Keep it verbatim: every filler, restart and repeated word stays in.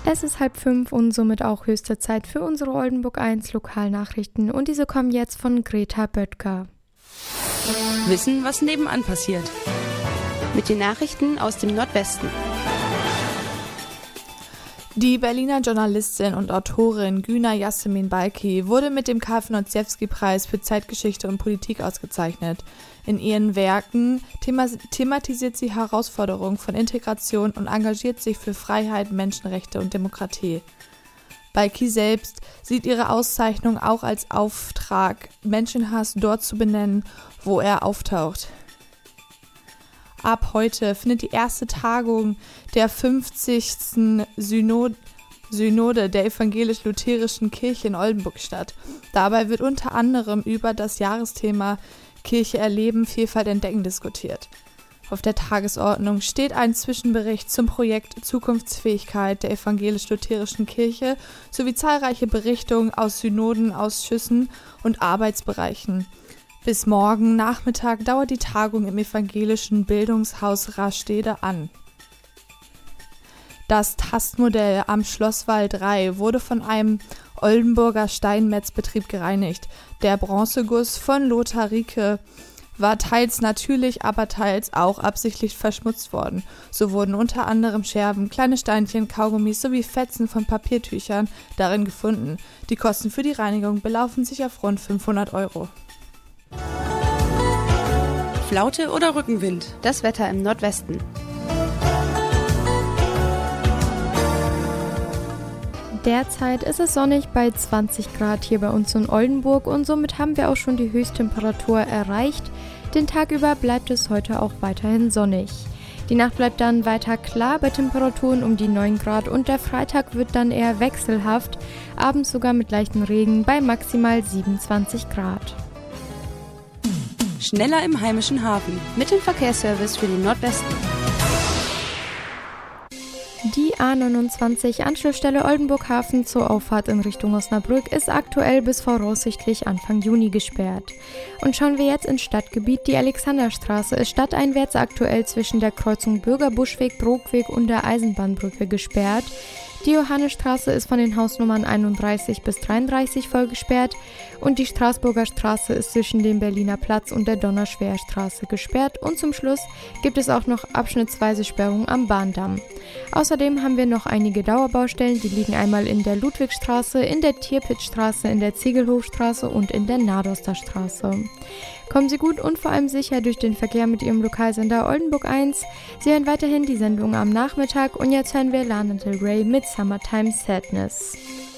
Es ist halb fünf und somit auch höchste Zeit für unsere Oldenburg eins Lokalnachrichten und diese kommen jetzt von Greta Böttger. Wissen, was nebenan passiert. Mit den Nachrichten aus dem Nordwesten. Die Berliner Journalistin und Autorin Güner Yasemin Balkhi wurde mit dem Karl von Ossietzky-Preis für Zeitgeschichte und Politik ausgezeichnet. In ihren Werken thema- thematisiert sie Herausforderungen von Integration und engagiert sich für Freiheit, Menschenrechte und Demokratie. Balkhi selbst sieht ihre Auszeichnung auch als Auftrag, Menschenhass dort zu benennen, wo er auftaucht. Ab heute findet die erste Tagung der fünfzigsten Synode, Synode der evangelisch-lutherischen Kirche in Oldenburg statt. Dabei wird unter anderem über das Jahresthema Kirche erleben, Vielfalt entdecken diskutiert. Auf der Tagesordnung steht ein Zwischenbericht zum Projekt Zukunftsfähigkeit der evangelisch-lutherischen Kirche sowie zahlreiche Berichtungen aus Synoden, Ausschüssen und Arbeitsbereichen. Bis morgen Nachmittag dauert die Tagung im evangelischen Bildungshaus Rastede an. Das Tastmodell am Schlosswall drei wurde von einem Oldenburger Steinmetzbetrieb gereinigt. Der Bronzeguss von Lothar Rieke war teils natürlich, aber teils auch absichtlich verschmutzt worden. So wurden unter anderem Scherben, kleine Steinchen, Kaugummis sowie Fetzen von Papiertüchern darin gefunden. Die Kosten für die Reinigung belaufen sich auf rund fünfhundert Euro. Flaute oder Rückenwind? Das Wetter im Nordwesten. Derzeit ist es sonnig bei zwanzig Grad hier bei uns in Oldenburg und somit haben wir auch schon die Höchsttemperatur erreicht. Den Tag über bleibt es heute auch weiterhin sonnig. Die Nacht bleibt dann weiter klar bei Temperaturen um die neun Grad und der Freitag wird dann eher wechselhaft, abends sogar mit leichtem Regen bei maximal siebenundzwanzig Grad. Schneller im heimischen Hafen. Mit dem Verkehrsservice für den Nordwesten. Die A neunundzwanzig Anschlussstelle Oldenburg-Hafen zur Auffahrt in Richtung Osnabrück ist aktuell bis voraussichtlich Anfang Juni gesperrt. Und schauen wir jetzt ins Stadtgebiet. Die Alexanderstraße ist stadteinwärts aktuell zwischen der Kreuzung Bürgerbuschweg, Brogweg und der Eisenbahnbrücke gesperrt. Die Johannesstraße ist von den Hausnummern einunddreißig bis dreiunddreißig voll gesperrt und die Straßburger Straße ist zwischen dem Berliner Platz und der Donnerschwer-Straße gesperrt und zum Schluss gibt es auch noch abschnittsweise Sperrungen am Bahndamm. Außerdem haben wir noch einige Dauerbaustellen, die liegen einmal in der Ludwigstraße, in der Tierpitzstraße, in der Ziegelhofstraße und in der Nadoster Straße. Kommen Sie gut und vor allem sicher durch den Verkehr mit Ihrem Lokalsender Oldenburg eins. Sie hören weiterhin die Sendung am Nachmittag und jetzt hören wir Lana Del Rey mit Summertime Sadness.